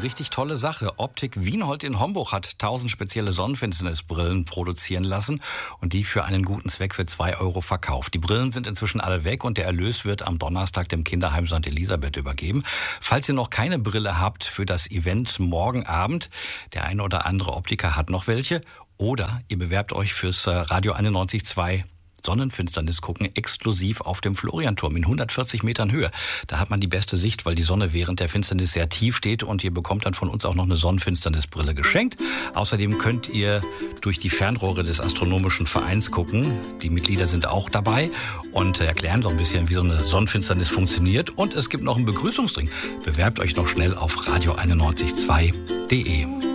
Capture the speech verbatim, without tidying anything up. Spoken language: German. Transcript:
richtig tolle Sache. Optik Wienhold in Homburg hat tausend spezielle Sonnenfinsternisbrillen produzieren lassen und die für einen guten Zweck für zwei Euro verkauft. Die Brillen sind inzwischen alle weg und der Erlös wird am Donnerstag dem Kinderheim Sankt Elisabeth übergeben. Falls ihr noch keine Brille habt für das Event morgen Abend, der ein oder andere Optiker hat noch welche, oder ihr bewerbt euch fürs Radio einundneunzig Komma zwei Sonnenfinsternis gucken, exklusiv auf dem Florianturm in hundertvierzig Metern Höhe. Da hat man die beste Sicht, weil die Sonne während der Finsternis sehr tief steht und ihr bekommt dann von uns auch noch eine Sonnenfinsternisbrille geschenkt. Außerdem könnt ihr durch die Fernrohre des Astronomischen Vereins gucken. Die Mitglieder sind auch dabei und erklären so ein bisschen, wie so eine Sonnenfinsternis funktioniert. Und es gibt noch einen Begrüßungsring. Bewerbt euch noch schnell auf radio einundneunzig Komma zwei punkt de.